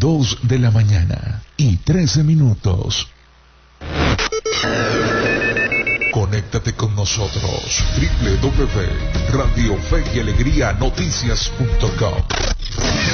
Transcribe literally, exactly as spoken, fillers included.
Dos de la mañana y trece minutos. Conéctate con nosotros. doble u doble u doble u punto radio fe y alegría noticias punto com.